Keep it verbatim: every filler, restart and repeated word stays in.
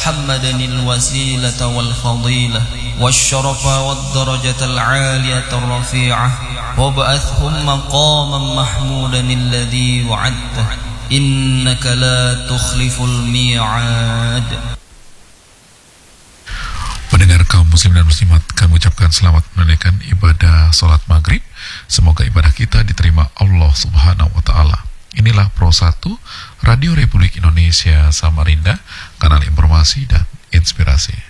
محمدا الوسيلة والفضيلة والشرف والدرجة العالية الرفيعة وابعثهم مقاما محمودا الذي وعدته إنك لا تخلف الميعاد. Pendengar kaum muslim dan muslimat, kami ucapkan selamat menunaikan ibadah salat maghrib. Semoga ibadah kita diterima Allah Subhanahu wa Ta'ala. Inilah Pro satu Radio Republik Indonesia Samarinda, kanal informasi dan inspirasi.